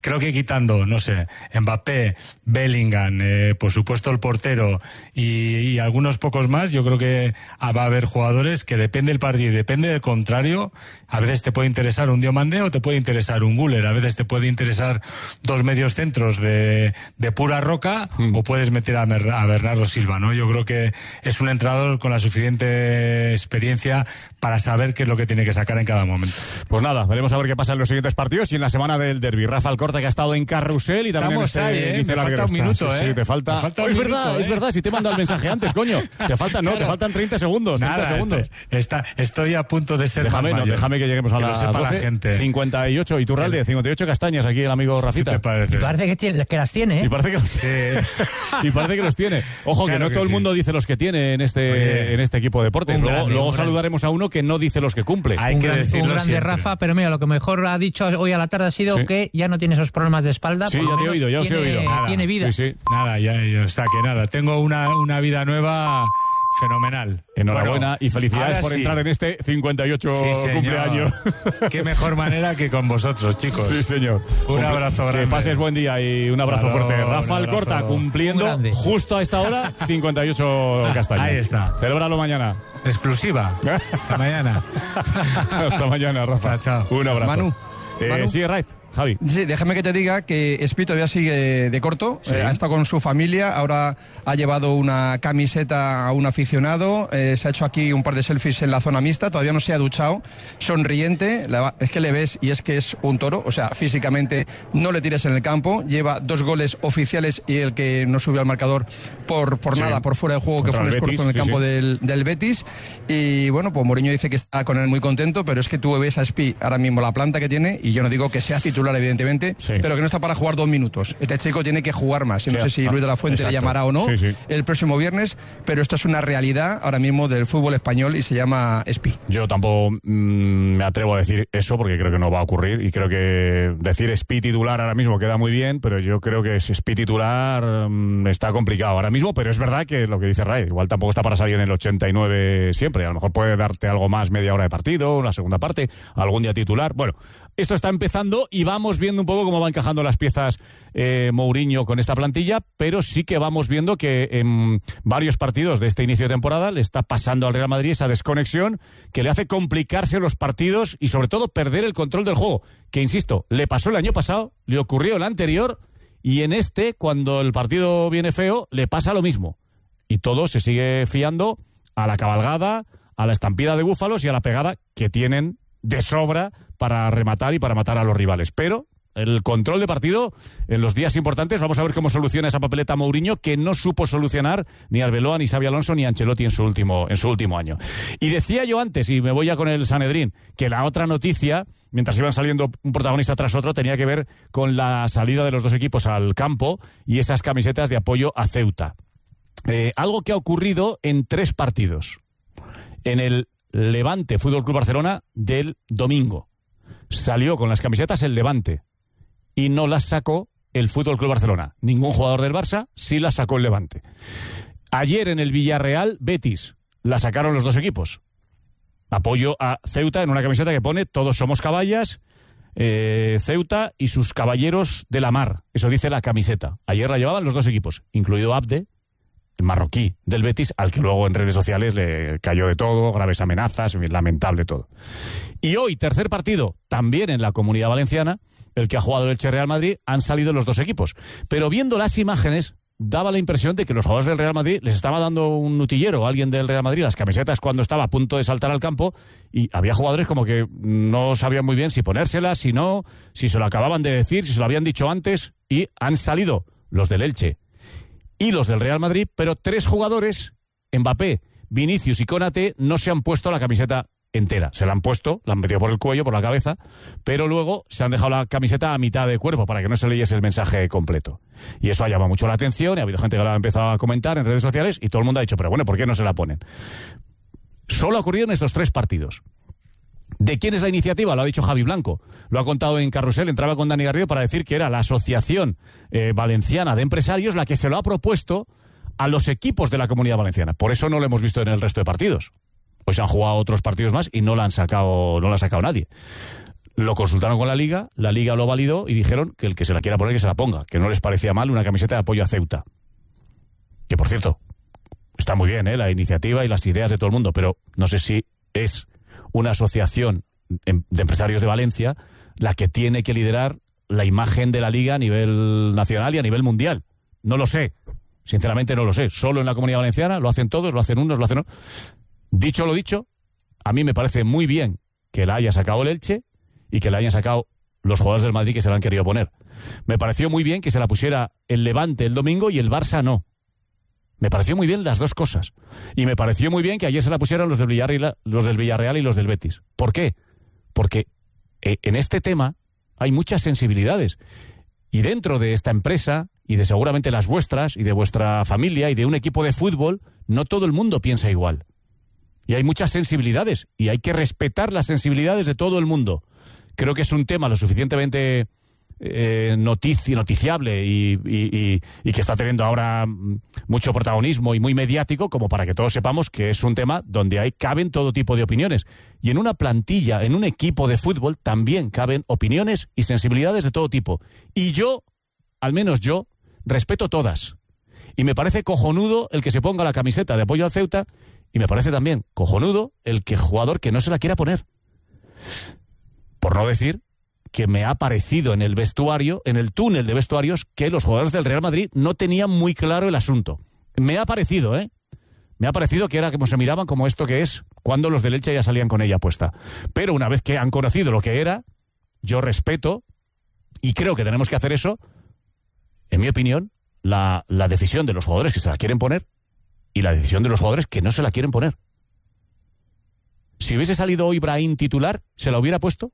Creo que quitando, no sé, Mbappé, Bellingham, por supuesto el portero y algunos pocos más, yo creo que va a haber jugadores que depende del partido y depende del contrario. A veces te puede interesar un Diomandé o te puede interesar un Güler, a veces te puede interesar dos medios centros de pura roca o puedes meter a Bernardo Silva, ¿no? Yo creo que es un entrenador con la suficiente experiencia para saber qué es lo que tiene que sacar en cada momento. Pues nada, veremos a ver qué pasa en los siguientes partidos y en la semana del derbi. Rafa Alcorta, que ha estado en Carrusel y también estamos ahí, me falta un minuto, sí, te falta un minuto, es verdad, si te he mandado el mensaje antes, coño. Te faltan, no, claro. Te faltan 30 segundos. Nada, 30 segundos. Estoy a punto de ser déjame, más mayor. Déjame que lleguemos a que la lo sepa 12, la gente. 58, Iturralde, 58 castañas aquí el amigo Rafita. ¿Qué te parece? Y parece que las tiene, ¿eh? Y parece que y parece que los tiene. Ojo, claro, que no todo el mundo dice los que tiene en este equipo de deportes. Luego saludaremos a uno que no dice los que cumple. Hay que decirlo un grande siempre. Rafa, pero mira, lo que mejor ha dicho hoy a la tarde ha sido que ya no tiene esos problemas de espalda. Sí, ya te he oído, ya os he oído. Tiene vida. Sí. Nada, o sea que nada, tengo una vida nueva fenomenal. Enhorabuena y felicidades por entrar en este 58 cumpleaños. Qué mejor manera que con vosotros, chicos. Sí, señor. Un abrazo grande. Que pases buen día y un abrazo fuerte. Rafa Alcorta cumpliendo justo a esta hora 58 castaños. Ahí está. Celébralo mañana. Exclusiva. Hasta mañana. Hasta mañana, Rafa. Chao. Un abrazo. Manu. Sigue Raiz. Javi. Sí, déjame que te diga que Espi todavía sigue de corto, sí. Ha estado con su familia, ahora ha llevado una camiseta a un aficionado, se ha hecho aquí un par de selfies en la zona mixta, todavía no se ha duchado, sonriente, es que le ves y es que es un toro, o sea, físicamente no le tires en el campo, lleva 2 goles oficiales y el que no subió al marcador por nada, por fuera de juego, que fue un esfuerzo en el campo del Betis, y bueno, pues Mourinho dice que está con él muy contento, pero es que tú ves a Espi ahora mismo la planta que tiene, y yo no digo que sea titular evidentemente, pero que no está para jugar 2 minutos. Este chico tiene que jugar más. Yo no sé si Luis de la Fuente le llamará o no el próximo viernes, pero esto es una realidad ahora mismo del fútbol español y se llama Espi. Yo tampoco me atrevo a decir eso porque creo que no va a ocurrir y creo que decir Espi titular ahora mismo queda muy bien, pero yo creo que Espi titular está complicado ahora mismo, pero es verdad que lo que dice Ray, igual tampoco está para salir en el 89 siempre, a lo mejor puede darte algo más, media hora de partido, una segunda parte, algún día titular. Bueno, esto está empezando y vamos viendo un poco cómo va encajando las piezas Mourinho con esta plantilla, pero sí que vamos viendo que en varios partidos de este inicio de temporada le está pasando al Real Madrid esa desconexión que le hace complicarse los partidos y sobre todo perder el control del juego, que insisto, le pasó el año pasado, le ocurrió el anterior y en este, cuando el partido viene feo, le pasa lo mismo. Y todo se sigue fiando a la cabalgada, a la estampida de búfalos y a la pegada que tienen de sobra para rematar y para matar a los rivales. Pero el control de partido en los días importantes, vamos a ver cómo soluciona esa papeleta Mourinho, que no supo solucionar ni Arbeloa, ni Xabi Alonso, ni Ancelotti en su último año. Y decía yo antes, y me voy ya con el Sanedrín, que la otra noticia, mientras iban saliendo un protagonista tras otro, tenía que ver con la salida de los dos equipos al campo y esas camisetas de apoyo a Ceuta. Algo que ha ocurrido en 3 partidos. En el Levante Fútbol Club Barcelona del domingo salió con las camisetas el Levante y no las sacó el Fútbol Club Barcelona. Ningún jugador del Barça sí las sacó el Levante. Ayer en el Villarreal Betis la sacaron los dos equipos. Apoyo a Ceuta en una camiseta que pone todos somos caballas, Ceuta y sus caballeros de la mar. Eso dice la camiseta. Ayer la llevaban los dos equipos, incluido Abde, el marroquí del Betis, al que luego en redes sociales le cayó de todo, graves amenazas, lamentable todo. Y hoy, tercer partido, también en la Comunidad Valenciana, el que ha jugado el Real Madrid, han salido los dos equipos. Pero viendo las imágenes, daba la impresión de que los jugadores del Real Madrid les estaba dando un nutillero a alguien del Real Madrid las camisetas cuando estaba a punto de saltar al campo, y había jugadores como que no sabían muy bien si ponérselas, si no, si se lo acababan de decir, si se lo habían dicho antes, y han salido los del Elche y los del Real Madrid, pero 3 jugadores, Mbappé, Vinicius y Konaté, no se han puesto la camiseta entera. Se la han puesto, la han metido por el cuello, por la cabeza, pero luego se han dejado la camiseta a mitad de cuerpo para que no se leyese el mensaje completo. Y eso ha llamado mucho la atención y ha habido gente que lo ha empezado a comentar en redes sociales y todo el mundo ha dicho, pero bueno, ¿por qué no se la ponen? Solo ha ocurrido en estos 3 partidos. ¿De quién es la iniciativa? Lo ha dicho Javi Blanco. Lo ha contado en Carrusel, entraba con Dani Garrido para decir que era la Asociación Valenciana de Empresarios la que se lo ha propuesto a los equipos de la Comunidad Valenciana. Por eso no lo hemos visto en el resto de partidos. Hoy se han jugado otros partidos más y no la ha sacado nadie. Lo consultaron con la Liga lo validó y dijeron que el que se la quiera poner que se la ponga, que no les parecía mal una camiseta de apoyo a Ceuta. Que por cierto, está muy bien, la iniciativa y las ideas de todo el mundo, pero no sé si es una asociación de empresarios de Valencia la que tiene que liderar la imagen de la Liga a nivel nacional y a nivel mundial. No lo sé, sinceramente no lo sé. Solo en la Comunidad Valenciana lo hacen todos, lo hacen unos, lo hacen otros. Dicho lo dicho, a mí me parece muy bien que la haya sacado el Elche y que la hayan sacado los jugadores del Madrid que se la han querido poner. Me pareció muy bien que se la pusiera el Levante el domingo y el Barça no. Me pareció muy bien las dos cosas. Y me pareció muy bien que ayer se la pusieran los del Villarreal y los del Betis. ¿Por qué? Porque en este tema hay muchas sensibilidades. Y dentro de esta empresa, y de seguramente las vuestras, y de vuestra familia, y de un equipo de fútbol, no todo el mundo piensa igual. Y hay muchas sensibilidades, y hay que respetar las sensibilidades de todo el mundo. Creo que es un tema lo suficientemente noticiable y que está teniendo ahora mucho protagonismo y muy mediático como para que todos sepamos que es un tema donde caben todo tipo de opiniones. Y en una plantilla, en un equipo de fútbol, también caben opiniones y sensibilidades de todo tipo. Y yo, al menos yo, respeto todas. Y me parece cojonudo el que se ponga la camiseta de apoyo al Ceuta, y me parece también cojonudo el jugador que no se la quiera poner. Por no decir que me ha parecido en el vestuario, en el túnel de vestuarios, que los jugadores del Real Madrid no tenían muy claro el asunto. Me ha parecido, Me ha parecido que era como se miraban como esto que es cuando los del Elche ya salían con ella puesta. Pero una vez que han conocido lo que era, yo respeto y creo que tenemos que hacer eso, en mi opinión, la decisión de los jugadores que se la quieren poner y la decisión de los jugadores que no se la quieren poner. Si hubiese salido hoy Brahim titular, ¿se la hubiera puesto?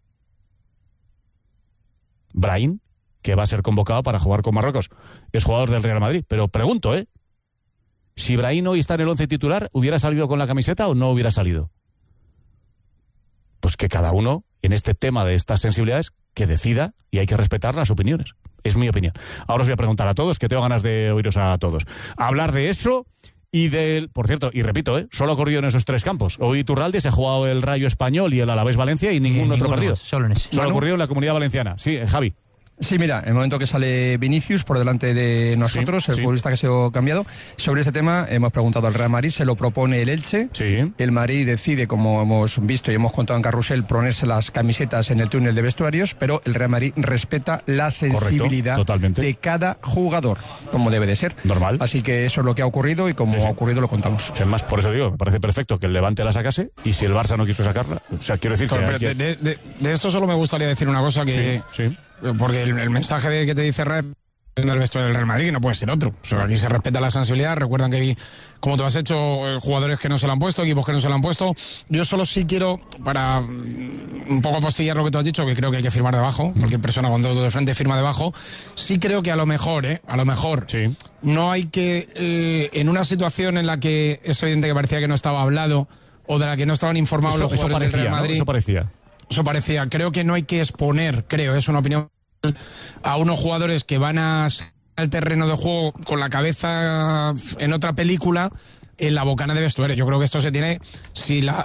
Brahim, que va a ser convocado para jugar con Marruecos, es jugador del Real Madrid, pero pregunto, si Brahim hoy está en el 11 titular, ¿hubiera salido con la camiseta o no hubiera salido? Pues que cada uno, en este tema de estas sensibilidades, que decida, y hay que respetar las opiniones. Es mi opinión. Ahora os voy a preguntar a todos, que tengo ganas de oíros a todos. Hablar de eso y del... Por cierto, y repito, solo ha ocurrido en esos tres campos. Hoy Iturralde se ha jugado el Rayo Español y el Alavés Valencia y ningún otro partido. Solo en ese. Solo ha ocurrido en la Comunidad Valenciana. Sí, Javi. Sí, mira, en el momento que sale Vinicius por delante de nosotros, el futbolista que se ha cambiado, sobre ese tema hemos preguntado al Real Madrid, se lo propone el Elche, el Madrid decide, como hemos visto y hemos contado en Carrusel, ponerse las camisetas en el túnel de vestuarios, pero el Real Madrid respeta la sensibilidad de cada jugador, como debe de ser. Normal. Así que eso es lo que ha ocurrido y como ha ocurrido lo contamos. Sin más, por eso digo, me parece perfecto que el Levante la sacase y si el Barça no quiso sacarla, o sea, quiero decir que... De esto solo me gustaría decir una cosa que... Sí. Porque el mensaje que te dice Red en el vestuario del Real Madrid que no puede ser otro. O sea, aquí se respeta la sensibilidad. Recuerdan que hay, como tú has hecho, jugadores que no se la han puesto, equipos que no se la han puesto. Yo solo sí quiero, para un poco apostillar lo que tú has dicho, que creo que hay que firmar debajo. Cualquier persona cuando de frente firma debajo. Sí creo que a lo mejor, no hay que, en una situación en la que es evidente que parecía que no estaba hablado o de la que no estaban informados los jugadores del Real Madrid. Eso parecía. Creo que no hay que exponer, es una opinión, a unos jugadores que van al terreno de juego con la cabeza en otra película en la bocana de vestuario. Yo creo que esto se tiene, si la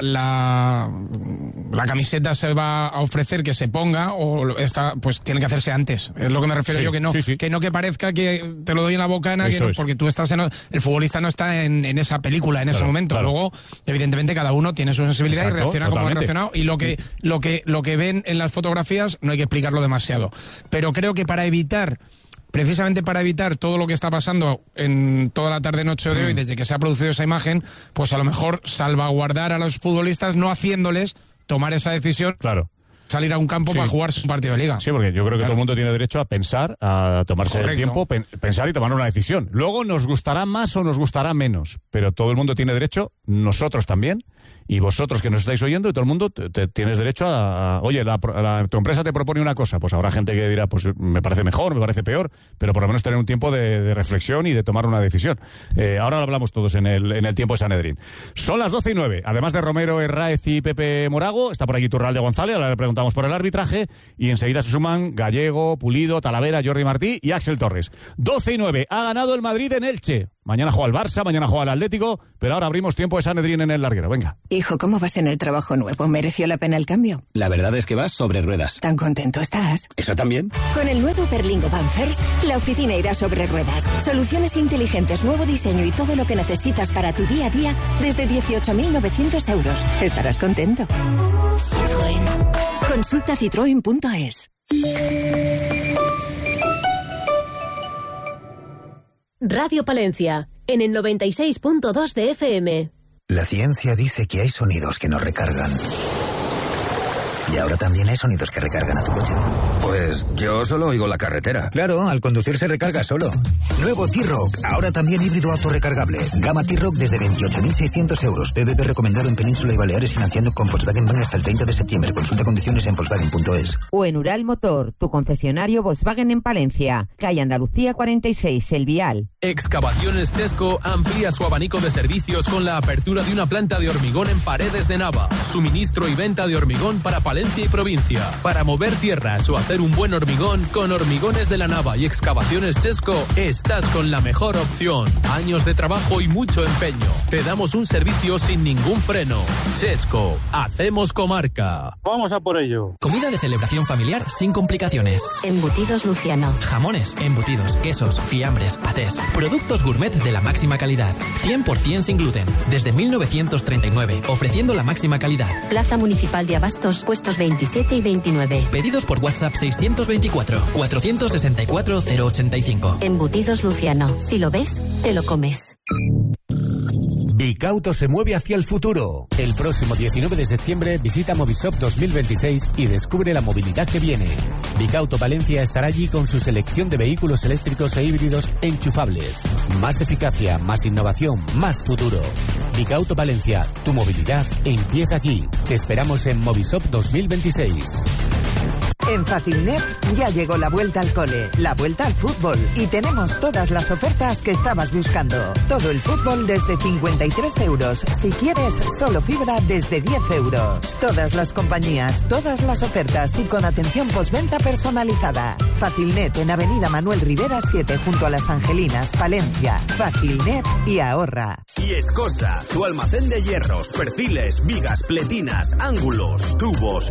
camiseta se va a ofrecer que se ponga, o esta, pues tiene que hacerse antes. Es lo que me refiero yo, que no, que parezca que te lo doy en la bocana, porque tú estás el futbolista no está en esa película en ese momento. Claro. Luego, evidentemente, cada uno tiene su sensibilidad y reacciona como ha reaccionado. Y lo que ven en las fotografías no hay que explicarlo demasiado. Pero creo que precisamente para evitar todo lo que está pasando en toda la tarde-noche de hoy, desde que se ha producido esa imagen, pues a lo mejor salvaguardar a los futbolistas no haciéndoles tomar esa decisión. Claro. Salir a un campo para jugarse un partido de liga. Sí, porque yo creo que todo el mundo tiene derecho a pensar, a tomarse el tiempo, pensar y tomar una decisión. Luego nos gustará más o nos gustará menos, pero todo el mundo tiene derecho, nosotros también, y vosotros que nos estáis oyendo, y todo el mundo tienes derecho oye, tu empresa te propone una cosa, pues habrá gente que dirá, pues me parece mejor, me parece peor, pero por lo menos tener un tiempo de reflexión y de tomar una decisión. Ahora lo hablamos todos en el tiempo de Sanedrín. Son las 12:09, además de Romero Herráez y Pepe Morago, está por aquí Iturralde González, ahora le preguntamos por el arbitraje, y enseguida se suman Gallego, Pulido, Talavera, Jordi Martí y Axel Torres. 12:09, ha ganado el Madrid en Elche. Mañana juega el Barça, mañana juega el Atlético, pero ahora abrimos tiempo de Sanedrín en el larguero. Venga. Hijo, ¿cómo vas en el trabajo nuevo? ¿Mereció la pena el cambio? La verdad es que vas sobre ruedas. ¿Tan contento estás? ¿Eso también? Con el nuevo Berlingo Van First, la oficina irá sobre ruedas. Soluciones inteligentes, nuevo diseño y todo lo que necesitas para tu día a día desde 18.900 euros. Estarás contento. Citroën. Consulta citroen.es. Radio Palencia, en el 96.2 de FM. La ciencia dice que hay sonidos que nos recargan. Y ahora también hay sonidos que recargan a tu coche. Pues yo solo oigo la carretera. Claro, al conducir se recarga solo. Nuevo T-Roc, ahora también híbrido autorrecargable. Gama T-Roc desde 28.600 euros. BBB recomendado en Península y Baleares, financiando con Volkswagen Bank hasta el 30 de septiembre. Consulta condiciones en Volkswagen.es. O en Ural Motor, tu concesionario Volkswagen en Palencia. Calle Andalucía 46, El Vial. Excavaciones Chesco amplía su abanico de servicios con la apertura de una planta de hormigón en Paredes de Nava. Suministro y venta de hormigón para Palencia y provincia. Para mover tierras o hacer un buen hormigón, con Hormigones de la Nava y Excavaciones Chesco estás con la mejor opción. Años de trabajo y mucho empeño. Te damos un servicio sin ningún freno. Chesco, hacemos comarca. Vamos a por ello. Comida de celebración familiar sin complicaciones. Embutidos Luciano. Jamones, embutidos, quesos, fiambres, patés. Productos gourmet de la máxima calidad. 100% sin gluten. Desde 1939, ofreciendo la máxima calidad. Plaza Municipal de Abastos, puestos 27 y 29. Pedidos por WhatsApp 624-464-085. Embutidos Luciano. Si lo ves, te lo comes. Vicauto se mueve hacia el futuro. El próximo 19 de septiembre visita Movishop 2026 y descubre la movilidad que viene. Vicauto Palencia estará allí con su selección de vehículos eléctricos e híbridos enchufables. Más eficacia, más innovación, más futuro. Vicauto Palencia, tu movilidad empieza aquí. Te esperamos en Movishop 2026. En Facilnet ya llegó la vuelta al cole, la vuelta al fútbol y tenemos todas las ofertas que estabas buscando. Todo el fútbol desde 53 euros. Si quieres, solo fibra desde 10 euros. Todas las compañías, todas las ofertas y con atención postventa personalizada. Facilnet en Avenida Manuel Rivera 7 junto a Las Angelinas, Palencia. Facilnet y ahorra. Y Escosa, tu almacén de hierros, perfiles, vigas, pletinas, ángulos, tubos,